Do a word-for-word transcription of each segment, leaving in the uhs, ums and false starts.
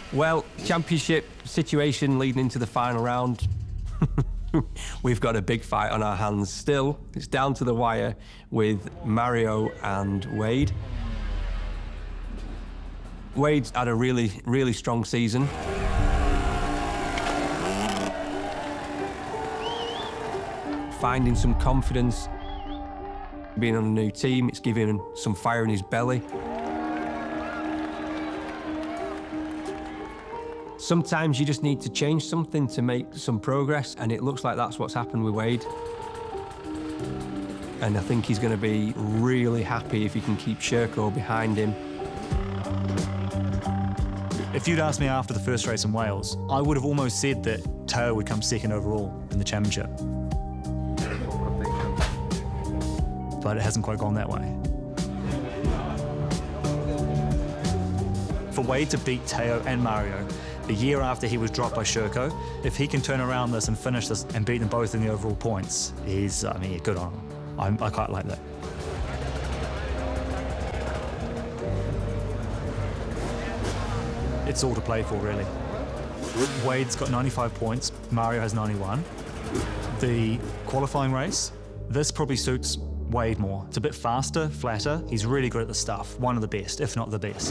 Well, championship situation leading into the final round. We've got a big fight on our hands still. It's down to the wire with Mario and Wade. Wade's had a really, really strong season. Finding some confidence, being on a new team, it's giving him some fire in his belly. Sometimes you just need to change something to make some progress, and it looks like that's what's happened with Wade. And I think he's going to be really happy if he can keep Sherco behind him. If you'd asked me after the first race in Wales, I would have almost said that Teo would come second overall in the championship. But it hasn't quite gone that way. For Wade to beat Teo and Mario the year after he was dropped by Sherco, if he can turn around this and finish this and beat them both in the overall points, he's, I mean, good on him. I'm, I quite like that. It's all to play for, really. Wade's got ninety-five points, Mario has ninety-one. The qualifying race, this probably suits Wade more. It's a bit faster, flatter. He's really good at the stuff. One of the best, if not the best.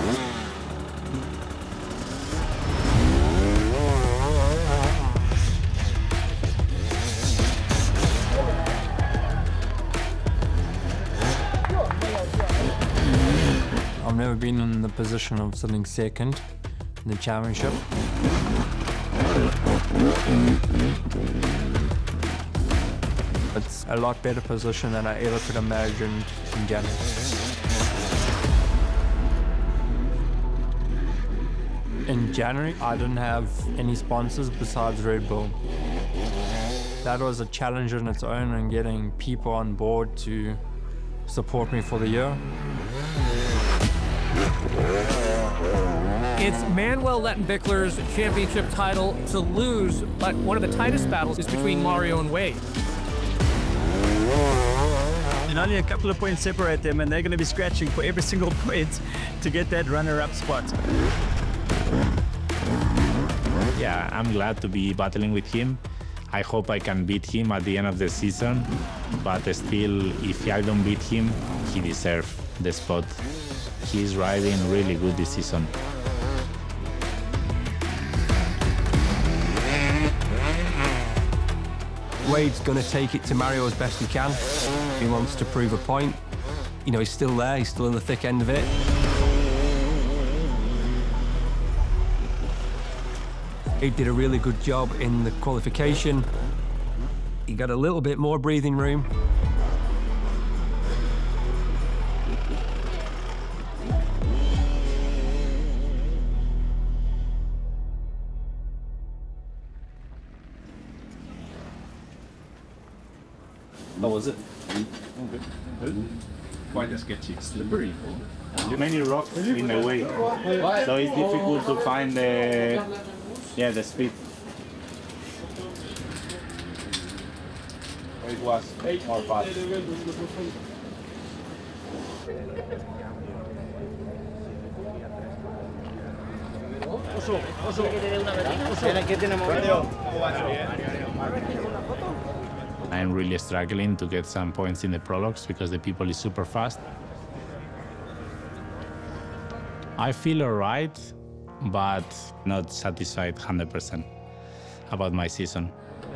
I've never been in the position of sitting second in the championship. It's a lot better position than I ever could imagine in January. In January, I didn't have any sponsors besides Red Bull. That was a challenge in its own, and getting people on board to support me for the year. It's Manuel Lettenbichler's championship title to lose, but one of the tightest battles is between Mario and Wade. And only a couple of points separate them, and they're going to be scratching for every single point to get that runner-up spot. Yeah, I'm glad to be battling with him. I hope I can beat him at the end of the season, but still, if I don't beat him, he deserves the spot. He's riding really good this season. Wade's going to take it to Mario as best he can. He wants to prove a point. You know, he's still there, he's still in the thick end of it. He did a really good job in the qualification. He got a little bit more breathing room. How was it? Good. Good. Quite a sketchy. Slippery. Many rocks in the way, so it's difficult to find the, yeah, the speed. It was more fast. I'm really struggling to get some points in the prologues because the people is super fast. I feel all right, but not satisfied one hundred percent about my season.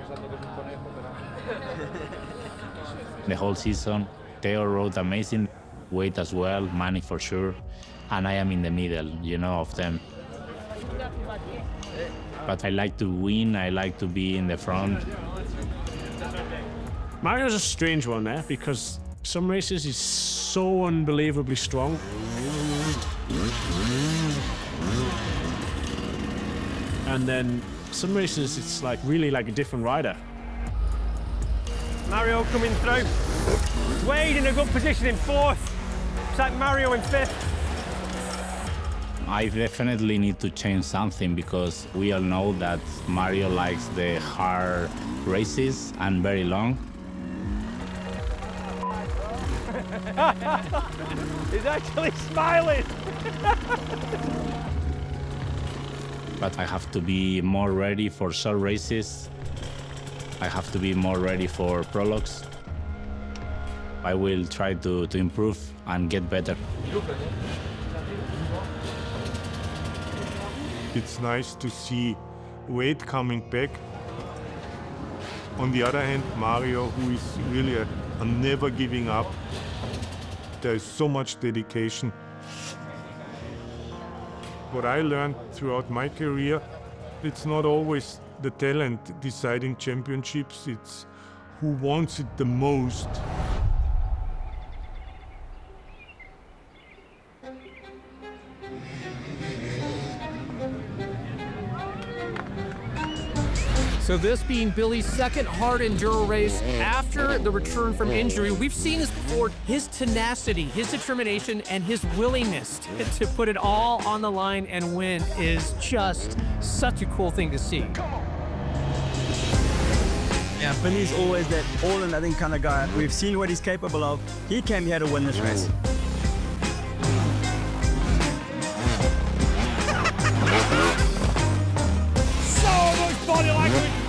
The whole season, Teo rode amazing, Wade as well, Manny for sure, and I am in the middle, you know, of them. But I like to win, I like to be in the front. Mario's a strange one there, because some races he's so unbelievably strong. And then some races it's like really like a different rider. Mario coming through. Wade in a good position in fourth. It's like Mario in fifth. I definitely need to change something because we all know that Mario likes the hard races and very long. He's actually smiling. but I have to be more ready for short races. I have to be more ready for prologues. I will try to, to improve and get better. It's nice to see Wade coming back. On the other hand, Mario, who is really a, a never giving up. There is so much dedication. What I learned throughout my career, it's not always the talent deciding championships, it's who wants it the most. So this being Billy's second hard enduro race after the return from injury. We've seen this before. His tenacity, his determination, and his willingness to, to put it all on the line and win is just such a cool thing to see. Yeah, Billy's always that all or nothing kind of guy. We've seen what he's capable of. He came here to win this race. So much body language